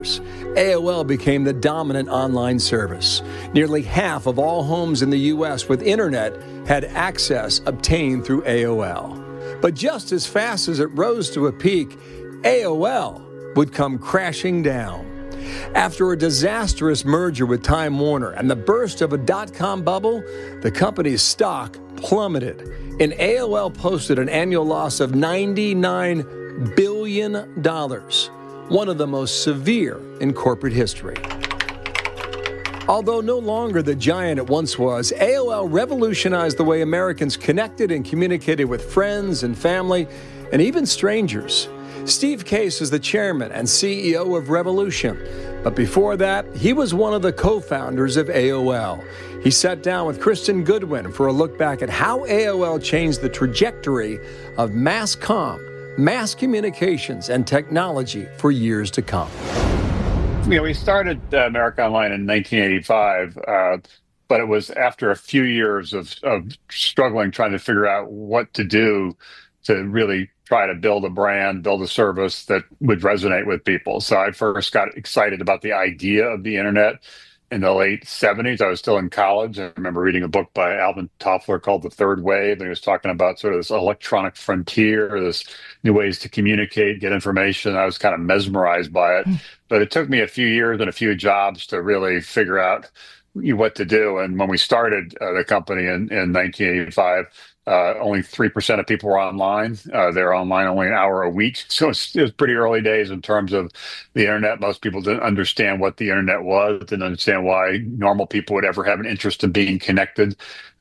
AOL became the dominant online service. Nearly half of all homes in the U.S. with internet had access obtained through AOL. But just as fast as it rose to a peak, AOL would come crashing down. After a disastrous merger with Time Warner and the burst of a dot-com bubble, the company's stock plummeted, and AOL posted an annual loss of $99 billion, one of the most severe in corporate history. Although no longer the giant it once was, AOL revolutionized the way Americans connected and communicated with friends and family, and even strangers. Steve Case is the chairman and CEO of Revolution. But before that, he was one of the co-founders of AOL. He sat down with Kristen Goodwin for a look back at how AOL changed the trajectory of mass comm, mass communications, and technology for years to come. We started America Online in 1985, but it was after a few years of struggling, trying to figure out what to do to really try to build a brand, build a service that would resonate with people. So I first got excited about the idea of the internet in the late 70s. I was still in college. I remember reading a book by Alvin Toffler called The Third Wave, and he was talking about sort of this electronic frontier, this new ways to communicate, get information. I was kind of mesmerized by it. But it took me a few years and a few jobs to really figure out what to do. And when we started the company in 1985, only 3% of people were online. They're online only an hour a week. So it was pretty early days in terms of the internet. Most people didn't understand what the internet was, didn't understand why normal people would ever have an interest in being connected.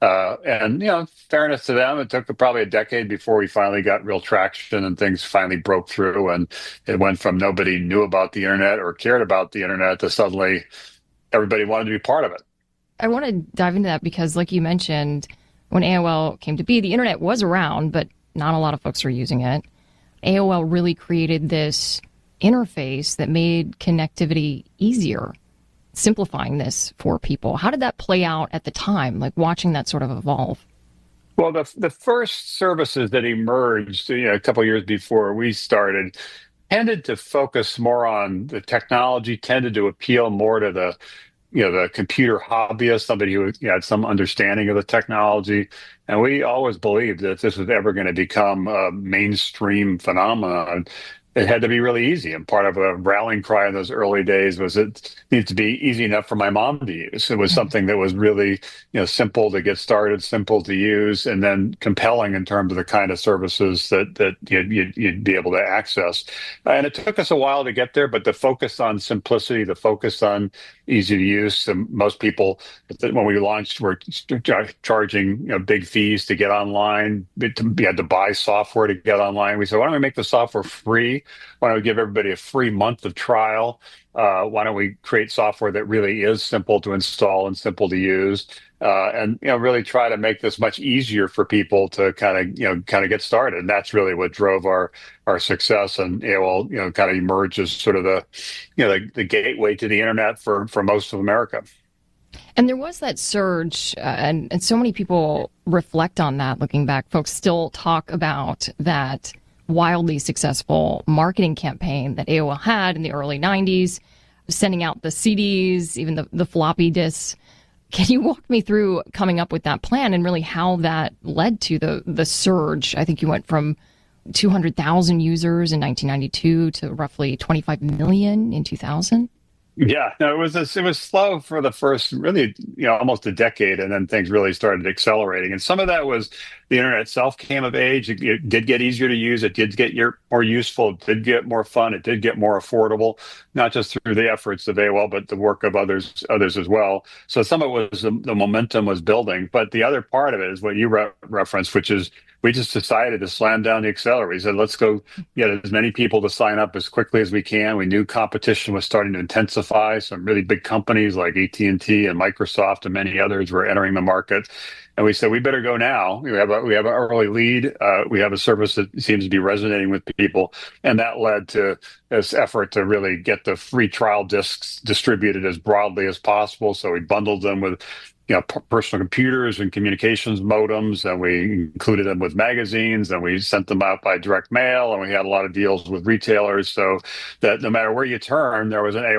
And, fairness to them, it took probably a decade before we finally got real traction and things finally broke through. And it went from nobody knew about the internet or cared about the internet to suddenly everybody wanted to be part of it. I want to dive into that because, like you mentioned, when AOL came to be, the internet was around, but not a lot of folks were using it. AOL really created this interface that made connectivity easier, simplifying this for people. How did that play out at the time, like watching that sort of evolve? Well, the first services that emerged, a couple of years before we started, tended to focus more on the technology, tended to appeal more to the computer hobbyist, somebody who had some understanding of the technology. And we always believed that if this was ever going to become a mainstream phenomenon, it had to be really easy. And part of a rallying cry in those early days was it needed to be easy enough for my mom to use. It was something that was really, simple to get started, simple to use, and then compelling in terms of the kind of services that you'd be able to access. And it took us a while to get there, but the focus on simplicity, the focus on easy to use. Most people, when we launched, were charging big fees to get online. You had to buy software to get online. We said, why don't we make the software free? Why don't we give everybody a free month of trial? Why don't we create software that really is simple to install and simple to use? And really try to make this much easier for people to kind of get started. And that's really what drove our success. And AOL kind of emerged as sort of the gateway to the internet for most of America. And there was that surge, and so many people reflect on that looking back. Folks still talk about that wildly successful marketing campaign that AOL had in the early 90s, sending out the CDs, even the floppy disks. Can you walk me through coming up with that plan and really how that led to the surge? I think you went from 200,000 users in 1992 to roughly 25 million in 2000. Yeah, no, it was slow for the first really, almost a decade, and then things really started accelerating. And some of that was the internet itself came of age. It did get easier to use. It did get more useful. It did get more fun. It did get more affordable, not just through the efforts of AOL, but the work of others as well. So some of it was the momentum was building. But the other part of it is what you referenced, which is we just decided to slam down the accelerator. We said, let's go get as many people to sign up as quickly as we can. We knew competition was starting to intensify. Some really big companies like AT&T and Microsoft and many others were entering the market. And we said, we better go now. We have an early lead. We have a service that seems to be resonating with people. And that led to this effort to really get the free trial discs distributed as broadly as possible. So we bundled them with personal computers and communications modems, and we included them with magazines, and we sent them out by direct mail, and we had a lot of deals with retailers, so that no matter where you turn, there was an